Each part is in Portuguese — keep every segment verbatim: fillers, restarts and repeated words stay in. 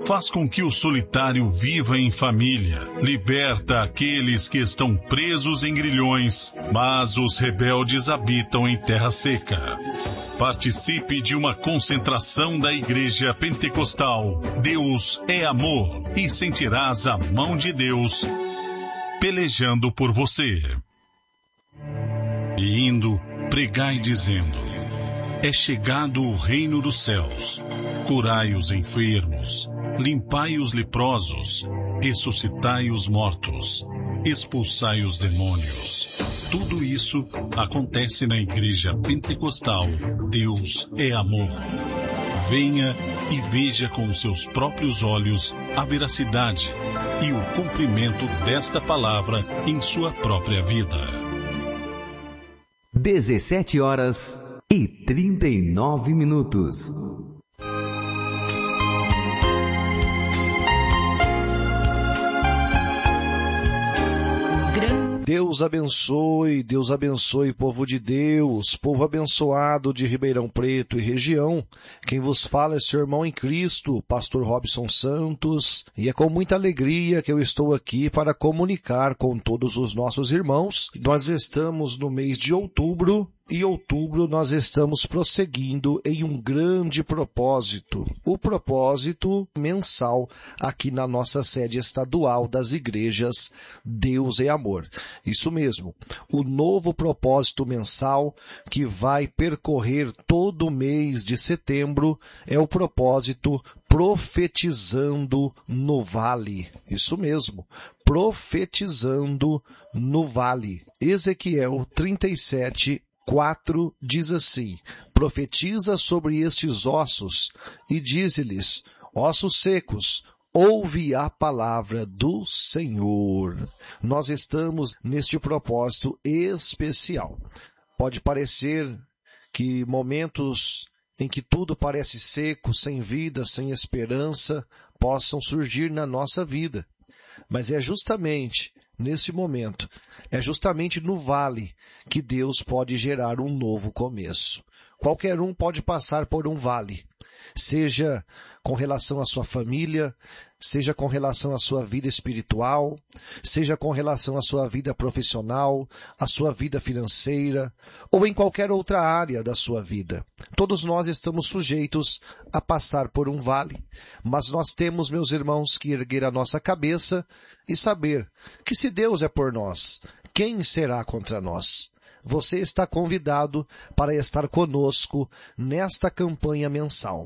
faz com que o solitário viva em família, liberta aqueles que estão presos em grilhões, mas os rebeldes habitam em terra seca. Participe de uma concentração da Igreja Pentecostal Deus é Amor e sentirás a mão de Deus pelejando por você. E indo, pregai dizendo: é chegado o reino dos céus. Curai os enfermos, limpai os leprosos, ressuscitai os mortos, expulsai os demônios. Tudo isso acontece na Igreja Pentecostal Deus é Amor. Venha e veja com os seus próprios olhos a veracidade e o cumprimento desta palavra em sua própria vida. dezessete horas e trinta e nove minutos. Deus abençoe, Deus abençoe, povo de Deus, povo abençoado de Ribeirão Preto e região. Quem vos fala é seu irmão em Cristo, pastor Robson Santos, e é com muita alegria que eu estou aqui para comunicar com todos os nossos irmãos. Nós estamos no mês de outubro, e outubro nós estamos prosseguindo em um grande propósito, o propósito mensal aqui na nossa sede estadual das igrejas Deus é Amor. Isso mesmo, o novo propósito mensal que vai percorrer todo o mês de setembro é o propósito Profetizando no Vale. Isso mesmo, Profetizando no Vale. Ezequiel trinta e sete, quatro diz assim: profetiza sobre estes ossos e dize-lhes: ossos secos, ouve a palavra do Senhor. Nós estamos neste propósito especial. Pode parecer que momentos em que tudo parece seco, sem vida, sem esperança, possam surgir na nossa vida. Mas é justamente nesse momento, é justamente no vale que Deus pode gerar um novo começo. Qualquer um pode passar por um vale, seja com relação à sua família, seja com relação à sua vida espiritual, seja com relação à sua vida profissional, à sua vida financeira, ou em qualquer outra área da sua vida. Todos nós estamos sujeitos a passar por um vale, mas nós temos, meus irmãos, que erguer a nossa cabeça e saber que se Deus é por nós, quem será contra nós? Você está convidado para estar conosco nesta campanha mensal,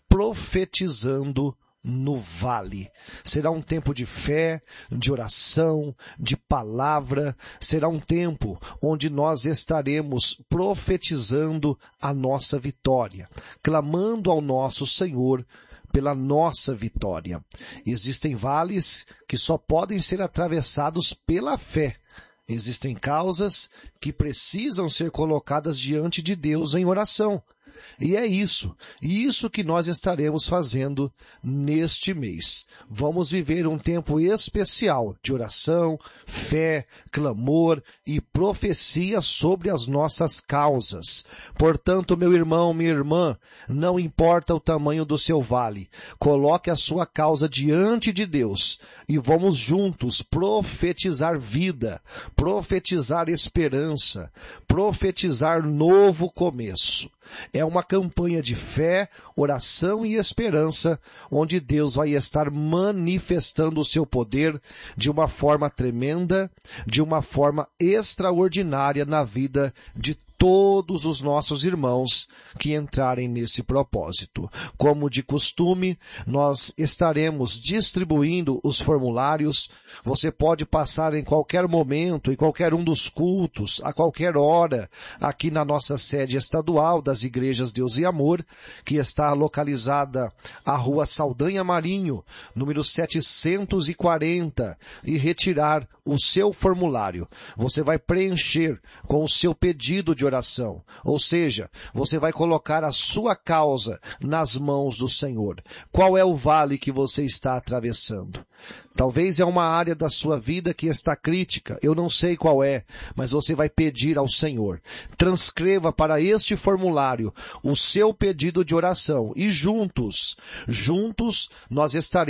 Profetizando no Vale. Será um tempo de fé, de oração, de palavra. Será um tempo onde nós estaremos profetizando a nossa vitória, clamando ao nosso Senhor pela nossa vitória. Existem vales que só podem ser atravessados pela fé. Existem causas que precisam ser colocadas diante de Deus em oração. E é isso, isso que nós estaremos fazendo neste mês. Vamos viver um tempo especial de oração, fé, clamor e profecia sobre as nossas causas. Portanto, meu irmão, minha irmã, não importa o tamanho do seu vale, coloque a sua causa diante de Deus e vamos juntos profetizar vida, profetizar esperança, profetizar novo começo. É uma campanha de fé, oração e esperança, onde Deus vai estar manifestando o seu poder de uma forma tremenda, de uma forma extraordinária na vida de todos os nossos irmãos que entrarem nesse propósito. Como de costume, nós estaremos distribuindo os formulários. Você pode passar em qualquer momento, em qualquer um dos cultos, a qualquer hora, aqui na nossa sede estadual das Igrejas Deus e Amor, que está localizada à Rua Saldanha Marinho, número setecentos e quarenta, e retirar o seu formulário. Você vai preencher com o seu pedido de oração, ou seja, você vai colocar a sua causa nas mãos do Senhor. Qual é o vale que você está atravessando? Talvez é uma área da sua vida que está crítica, eu não sei qual é, mas você vai pedir ao Senhor. Transcreva para este formulário o seu pedido de oração e juntos, juntos nós estaremos